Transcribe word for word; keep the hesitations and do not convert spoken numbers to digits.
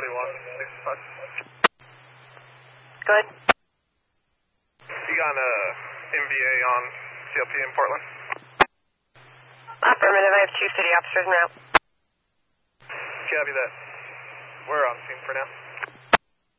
one six five. Good. You got a M V A on C L P in Portland? Affirmative, I have two city officers now. Copy that. We're on scene for now.